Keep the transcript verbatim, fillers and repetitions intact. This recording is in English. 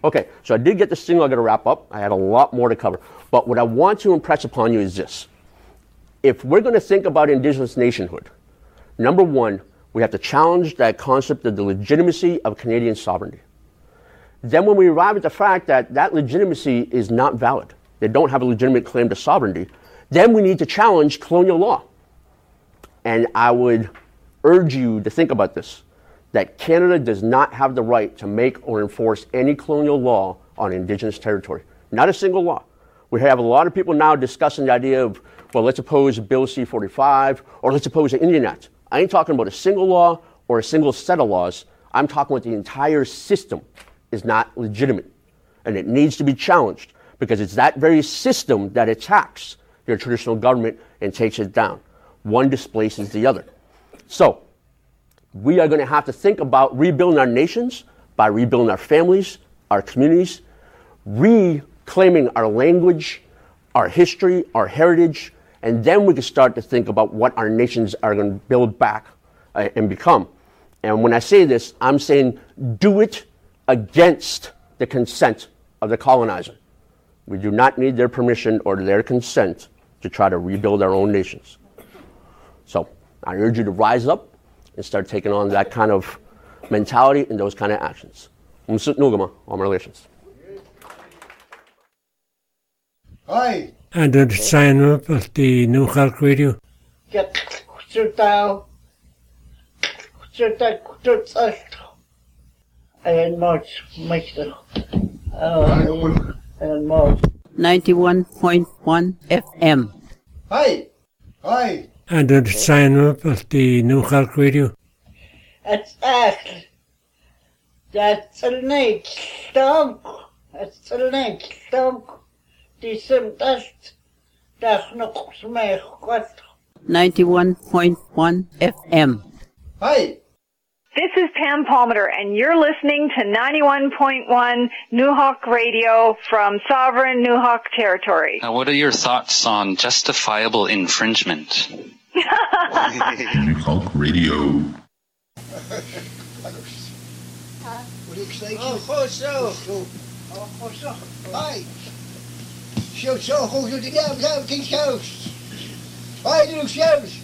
Okay, so I did get the signal. I got to wrap up. I had a lot more to cover. But what I want to impress upon you is this. If we're going to think about indigenous nationhood, number one, we have to challenge that concept of the legitimacy of Canadian sovereignty. Then when we arrive at the fact that that legitimacy is not valid, they don't have a legitimate claim to sovereignty, then we need to challenge colonial law. And I would urge you to think about this, that Canada does not have the right to make or enforce any colonial law on Indigenous territory. Not a single law. We have a lot of people now discussing the idea of, well, let's oppose Bill C forty-five, or let's oppose the Indian Act. I ain't talking about a single law or a single set of laws. I'm talking about the entire system is not legitimate, and it needs to be challenged, because it's that very system that attacks your traditional government and takes it down. One displaces the other. So, we are going to have to think about rebuilding our nations by rebuilding our families, our communities, reclaiming our language, our history, our heritage, and then we can start to think about what our nations are going to build back uh, and become. And when I say this, I'm saying do it against the consent of the colonizer. We do not need their permission or their consent to try to rebuild our own nations. So I urge you to rise up and start taking on that kind of mentality and those kind of actions. Umsut Nugama, all my relations. Hi. And the sign up of the New Hulk Radio. Get down. And much, much. And more. ninety-one point one F M. Hi. Hi. And the sign up of the New Hulk Radio. It's echt. That's a night stunk. It's a night stunk. Die sim dust. That's nog smeg kwart. ninety-one point one F M. Hi. This is Pam Palmater, and you're listening to ninety-one point one Nuhawk Radio from Sovereign Nuhawk Territory. Now, what are your thoughts on justifiable infringement? Nuhawk Radio. What do you say? Oh, so. Oh, so. Hi. Show so goed doet die naam, King's Coast. Hi, little shows.